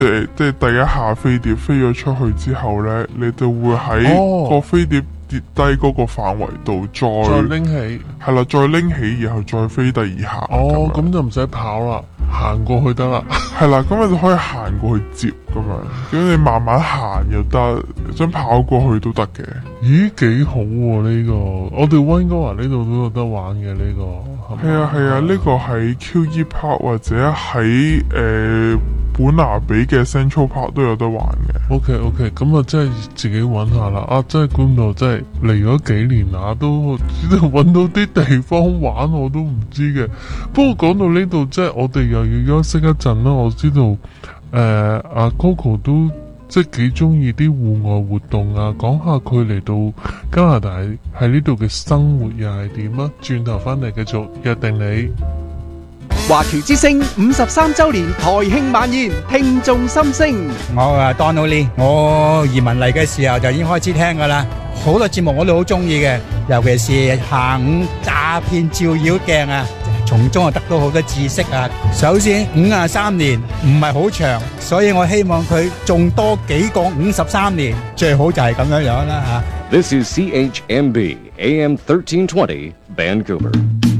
即係第一下飛碟飛咗出去之後呢，你就會喺個飛碟跌低嗰個範圍度再拎起， 係啦，再拎起，然後再飛第二下。 咁就唔使跑啦，行過去得啦。 係啦，咁你就可以行過去接咁樣，咁你慢慢行又得，想跑過去都得嘅。 咦，幾好喎呢個！我哋溫哥華呢度都有得玩嘅呢個。 係啊，呢個喺 QE Park 或者喺本拿比嘅 Central Park 都有得玩嘅。 OK， 咁啊真係自己揾下啦。啊，真係估唔到，真係嚟咗幾年啦，都知道揾到啲地方玩，我都唔知嘅。不過講到呢度，即係我哋又要休息一陣啦。我知道阿 Coco 都即係幾中意啲戶外活動啊，講下佢嚟到加拿大喺呢度嘅生活又係點啊？轉頭翻嚟繼續約定你。 華僑之聲53周年台慶晚宴，聽眾心聲。 我Donald Lee， 我移民嚟嘅時候就已經開始聽噶啦，好多節目我都好中意嘅，尤其是下午詐騙照妖鏡啊，從中得到好多知識啊。首先53年唔係好長，所以我希望佢仲多幾個53年，最好就係咁樣樣啦吓。 This is CHMB AM 1320 Vancouver。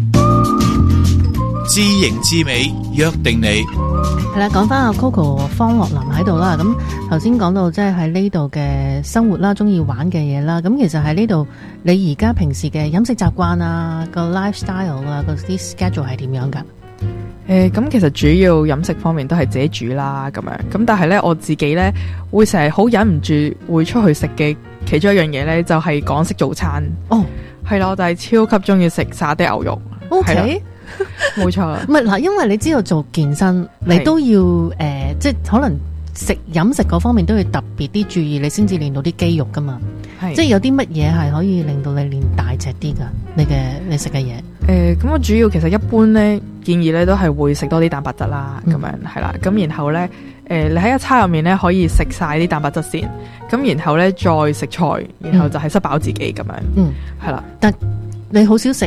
知型知美，約定你。 係啦，講翻阿 Coco 方樂林喺度啦。咁頭先講到即係喺呢度嘅生活啦，中意玩嘅嘢啦。咁其實喺呢度，你而家平時嘅飲食習慣啊，個 lifestyle 啊，嗰啲 schedule 係點樣噶？ 咁其實主要飲食方面都係自己煮啦，咁樣。咁但係咧，我自己咧會成日好忍唔住會出去食嘅其中一樣嘢咧，就係港式早餐。哦，係啦，我就係超級中意食沙爹牛肉。 OK。 冇錯， 唔係嗱，因為你知道做健身，你都要即係可能飲食嗰方面都要特別啲注意，你先至練到啲肌肉噶嘛。即係有啲乜嘢係可以令到你練大隻啲噶？你食嘅嘢？ 咁我主要其實一般咧建議咧都係會食多啲蛋白質啦，咁樣係啦。咁然後咧你喺一餐入面咧可以食晒啲蛋白質先，咁然後咧再食菜，然後就係塞飽自己咁樣。係啦， 但你好少食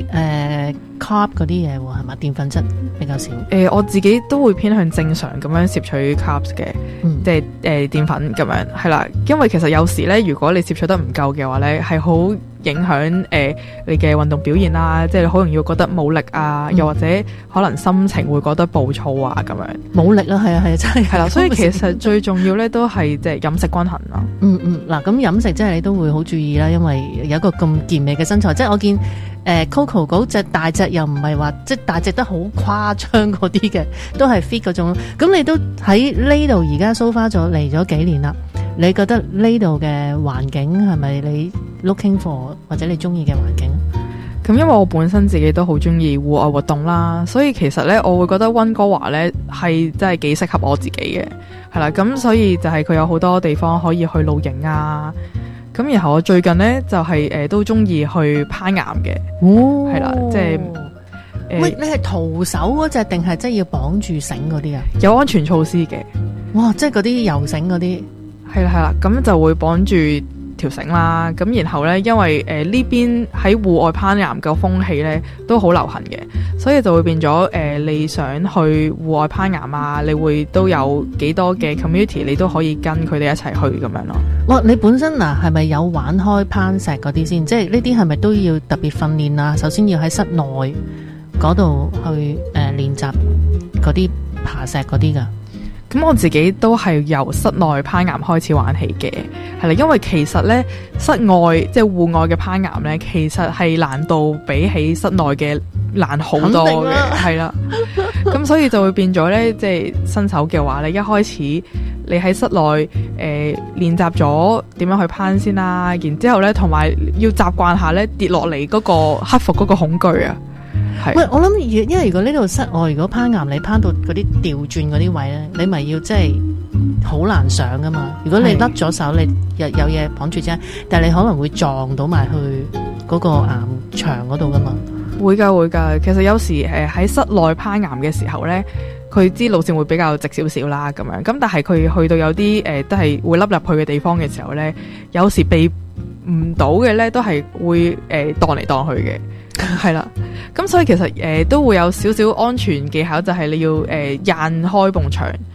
carb 嗰啲嘢喎，係嘛？澱粉質比較少。 我自己都會偏向正常咁樣攝取 carbs 嘅，即係澱粉咁樣係啦。因為其實有時咧，如果你攝取得唔夠嘅話咧，係好影響你嘅運動表現啦，即係好容易會覺得冇力啊，又或者可能心情會覺得暴躁啊咁樣。 冇力啦，係啊，真係係啦。 所以其實最重要咧都係即係飲食均衡啦。 嗱，咁飲食即係你都會好注意啦，因為有一個咁健美嘅身材，即係我見Coco 嗰隻大隻又唔係話即係大隻得好誇張嗰啲嘅，都係 fit 嗰種。咁你都喺呢度而家 so far 咗嚟咗幾年啦？你覺得呢度嘅環境係咪你 looking for 或者你中意嘅環境？ 咁因為我本身自己都好中意戶外活動啦，所以其實咧我會覺得溫哥華咧係真係幾適合我自己嘅，係啦。咁所以就係佢有好多地方可以去露營啊。咁然後我最近咧就係都中意去攀岩嘅，係啦，即係喂，你係徒手嗰隻定係即係要綁住繩嗰啲啊？ 有安全措施嘅， 哇！即係嗰啲游繩嗰啲， 係啦，咁就會綁住條繩啦。咁然後咧，因為呢邊喺戶外攀岩嘅風氣咧都好流行嘅，所以就會變咗你想去戶外攀岩啊，你會都有幾多嘅 community， 你都可以跟佢哋一齊去咁樣咯。 哇！你本身嗱係咪有玩開攀石嗰啲先？即係呢啲係咪都要特別訓練啊？首先要喺室內嗰度去練習嗰啲爬石嗰啲㗎。 咁我自己都係由室內攀岩開始玩起嘅，係啦，因為其實咧室外即係戶外嘅攀岩咧，其實係難度比起室內嘅難好多嘅，係啦。咁所以就會變咗咧，即係新手嘅話咧，一開始你喺室內練習咗點樣去攀先啦，然之後咧同埋要習慣下咧跌落嚟嗰個克服嗰個恐懼啊。 喂，我諗因為如果呢度室外如果攀岩你攀到嗰啲吊轉嗰啲位咧，你咪要即係好難上噶嘛。如果你甩咗手，你有嘢綁住啫，但係你可能會撞到埋去嗰個岩牆嗰度噶嘛。會噶，其實有時喺室內攀岩嘅時候咧，佢啲路線會比較直少少啦，咁樣。咁但係佢去到有啲都係會凹入去嘅地方嘅時候咧，有時避唔到嘅咧，都係會蕩嚟蕩去嘅。係啦，咁所以其實都會有少少安全技巧，就係你要掗開埲牆，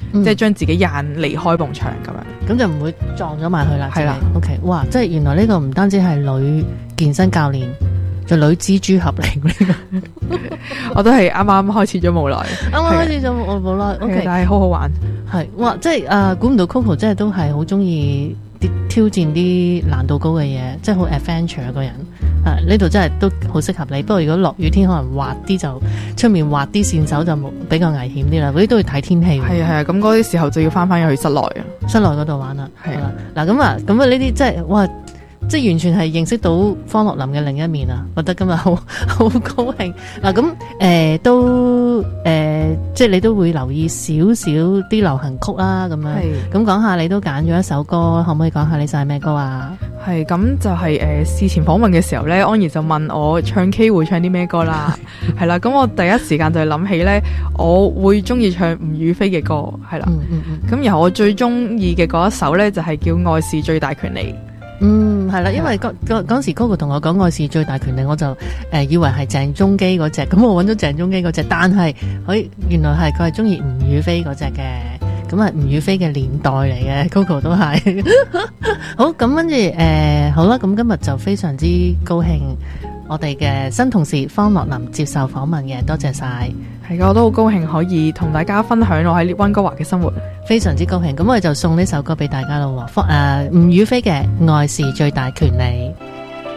即係將自己掗離開埲牆咁樣。 咁就唔會撞咗埋去啦。 係啦 ，O K，哇！即係原來呢個唔單止係女健身教練，就女蜘蛛俠嚟呢個。 我都係啱啱開始咗冇耐， 啱啱開始咗冇耐。O K， 但係好好玩。 係哇！即係估唔到 Coco 真係都係好中意啲挑戰啲難度高嘅嘢，即係好 adventure 個人。呢度真係都好適合你。不過如果落雨天可能滑啲，就出面滑啲線手就比較危險啲啦。嗰啲都要睇天氣。 係啊，咁嗰啲時候就要翻去室內啊， 室內嗰度玩啦。 係啦，嗱咁啊呢啲即係哇！即係完全係認識到方樂林嘅另一面啊！覺得今日好高興嗱，咁都即係你都會留意少少啲流行曲啦，咁樣咁講下，你都揀咗一首歌，可唔可以講下你晒咩歌啊？ 係咁就係事前訪問嘅時候咧，安怡就問我唱 K 會唱啲咩歌啦，係啦，咁我第一時間就諗起咧，我會中意唱吳雨霏嘅歌，係啦，咁然後我最中意嘅嗰一首咧就係叫《愛是最大權利》。 係啦，因為嗰時 Coco 同我講愛是最大權利，我就以為係鄭中基嗰隻，咁我揾咗鄭中基嗰隻，但係原來係佢係中意吳雨霏嗰隻嘅，咁係吳雨霏嘅年代嚟嘅，Coco 都係。好，咁跟住好啦，咁今日就非常之高興，我哋嘅新同事方樂林接受訪問嘅，多謝晒。 係，我都好高興可以同大家分享我喺溫哥華嘅生活， 非常之高興。咁我哋就送呢首歌俾大家咯，吳雨霏嘅《愛是最大權利》。